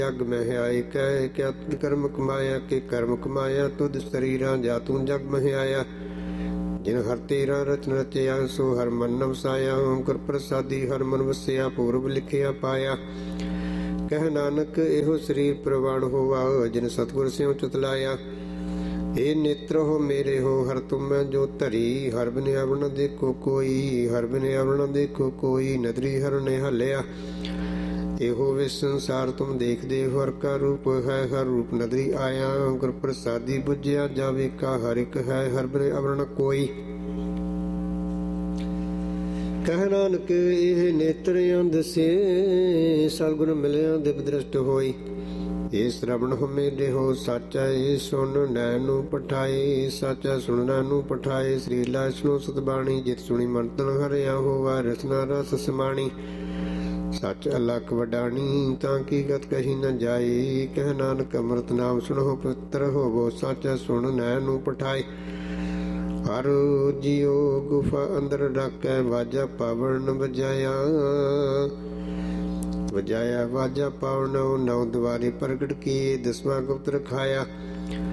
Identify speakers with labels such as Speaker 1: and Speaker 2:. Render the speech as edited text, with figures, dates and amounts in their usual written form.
Speaker 1: ਜਗ ਮਹਿਆਏ ਕਹਿ ਕਿਆ ਕਰਮ ਕਮਾਇਆ, ਕਿ ਕਰਮ ਕਮਾਇਆ ਤੁਧ ਸਰੀਰਾਂ ਜਾ ਤੂੰ ਜਗ ਮਹਿਆਇਆ। ਜਿਨ ਹਰ ਤੇਰਾ ਰਚਨ ਰਚਿਆ, ਸੋ ਹਰ ਮਨ ਨ ਵਸਾਇਆ। ਗੁਰ ਪ੍ਰਸਾਦੀ ਹਰ ਮਨ ਵਸਿਆ, ਪੂਰਬ ਲਿਖਿਆ ਪਾਇਆ। ਕਹਿ ਨਾਨਕ ਇਹੋ ਸਰੀਰ ਪ੍ਰਵਾਨ ਹੋਵਾ, ਜਿਨ ਸਤਿਗੁਰ ਸਿਉ ਚਤਲਾਇਆ। ਇਹ ਨੇਤਰ ਹੋ ਮੇਰੇ ਹੋ ਹਰ ਤੁਮੈ ਜੋ ਧਰੀ, ਹਰ ਬਿਨ ਅਵਰ ਨ ਦੇਖੋ ਕੋਈ, ਹਰ ਬਿਨ ਅਵਰ ਨ ਦੇਖੋ ਕੋਈ। ਨਦਰੀ ਹਰ ਨੇ ਹਲਿਆ, ਇਹੋ ਵੇ ਸੰਸਾਰ ਤੁਮ ਦੇਖਦੇ ਹੋ। ਹਰ ਕਾ ਰੂਪ ਹੈ ਹਰ ਰੂਪ ਨਦਰੀ ਆਇਆ। ਗੁਰ ਪ੍ਰਸਾਦੀ ਬੁਝਿਆ ਜਾਵੇ ਕਾ, ਹਰ ਇੱਕ ਹੈ ਹਰ ਬਿਨ ਅਵਰ ਨ ਕੋਈ। ਕਹਿ ਨਾਨਕ ਇਹ ਨੇਤਰਿਆਂ ਦਸੇ, ਸਤਿਗੁਰ ਮਿਲਿਆ ਦਿਵ ਦ੍ਰਿਸ਼ਟ ਹੋਈ। ਇਹ ਸ਼ਰਵਣ ਹੋ ਮੇਰੇ ਹੋ ਸਾਚਾ, ਇਹ ਸੁਣ ਨੈਣ ਨੂੰ ਪਠਾਏ। ਸਾਚਾ ਸੁਣਨਾ ਨੂੰ ਪਠਾਏ, ਸ੍ਰੀ ਲਾਸ ਨੂੰ ਸਤਬਾਣੀ। ਜਿਤ ਸੁਣੀ ਮਨ ਤਨ ਹਰਿਆ ਹੋਵਾ, ਰਸਨਾ ਰਸ ਸਮਾਣੀ। ਸੱਚ ਅਲਖ ਵਡਾਣੀ, ਤਾਂ ਕੀ ਗਤ ਕਹੀ ਨ ਜਾਏ। ਕਹਿ ਨਾਨਕ ਅੰਮ੍ਰਿਤ ਨਾਮ ਸੁਣੋ ਪਵਿੱਤਰ ਹੋਵੋ, ਸਾਚਾ ਸੁਣ ਨੈਣ ਨੂੰ ਪਠਾਏ। ਹਰ ਜੀਉ ਗੁਫਾ ਅੰਦਰ ਰਾਖੈ, ਵਾਜਾ ਪਾਵਨ ਵਜਾਇਆ। ਵਜਾਇਆ ਵਾਜਾ ਪਾਵਨ, ਨੌ ਦੁਆਰੇ ਪ੍ਰਗਟ ਕੀਏ, ਦਸਵਾਂ ਗੁਪਤ ਰਖਾਇਆ।